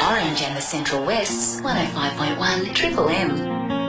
Orange and the Central West's 105.1 Triple M.